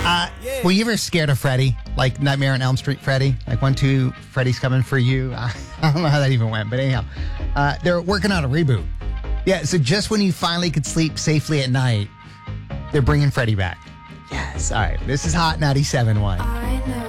Were you ever scared of Freddy? Like Nightmare on Elm Street Freddy? Like 1, 2, Freddy's coming for you? I don't know how that even went, but anyhow. They're working on a reboot. Yeah, so just when you finally could sleep safely at night, they're bringing Freddy back. Yes. All right. This is Hot 97.1.